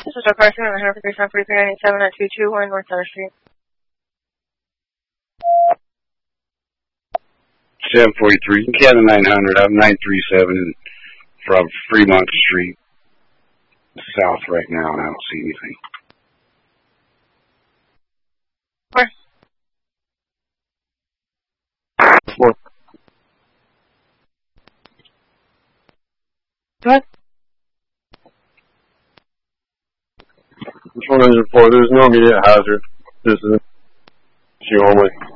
This is Joe Carson on 153.97 at 221 North Center Street. 743, Kevin 900, I'm 937 from Fremont Street, south right now, and I don't see anything. Where? What? What? Which one is it for? There's no immediate hazard. This is you only.